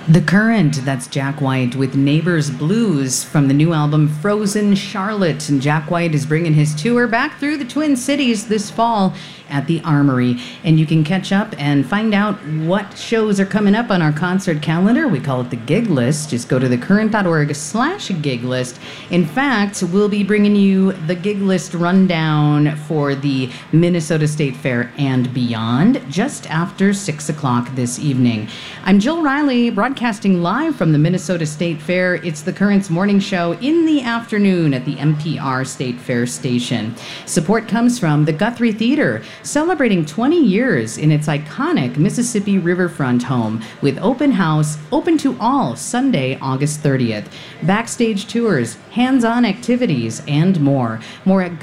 The Current, that's Jack White with Neighbors Blues from the new album Frozen Charlotte. And Jack White is bringing his tour back through the Twin Cities this fall at the Armory. And you can catch up and find out what shows are coming up on our concert calendar. We call it the gig list. Just go to thecurrent.org/gig list. In fact, we'll be bringing you the gig list rundown for the Minnesota State Fair and beyond just after 6 o'clock this evening. I'm Jill Riley, broadcasting live from the Minnesota State Fair. It's the Current's morning show in the afternoon at the NPR State Fair station. Support comes from the Guthrie Theater, celebrating 20 years in its iconic Mississippi riverfront home with open house, open to all, Sunday, August 30th. Backstage tours, hands-on activities, and more. More at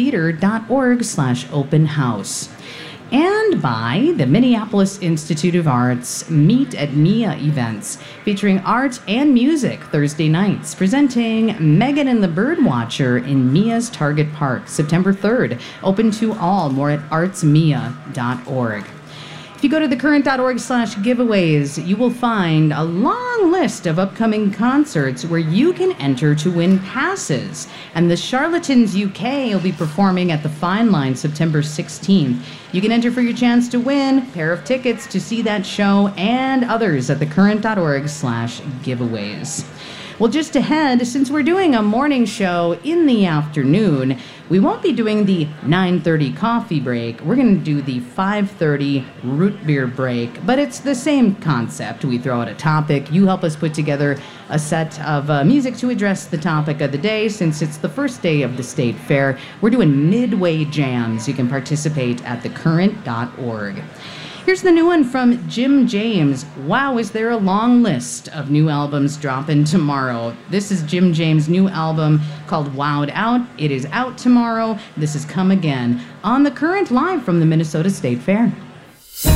GuthrieTheater.org/open house. And by the Minneapolis Institute of Art's Meet at Mia events, featuring art and music Thursday nights, presenting Megan and the Birdwatcher in Mia's Target Park, September 3rd. Open to all. More at artsmia.org. If you go to thecurrent.org/giveaways, you will find a long list of upcoming concerts where you can enter to win passes. And the Charlatans UK will be performing at the Fine Line September 16th. You can enter for your chance to win a pair of tickets to see that show and others at thecurrent.org/giveaways. Well, just ahead, since we're doing a morning show in the afternoon, we won't be doing the 9:30 coffee break. We're going to do the 5:30 root beer break, but it's the same concept. We throw out a topic. You help us put together a set of music to address the topic of the day. Since it's the first day of the State Fair, we're doing midway jams. You can participate at thecurrent.org. Here's the new one from Jim James. Wow, is there a long list of new albums dropping tomorrow? This is Jim James' new album called Wowed Out. It is out tomorrow. This is Come Again on The Current, live from the Minnesota State Fair.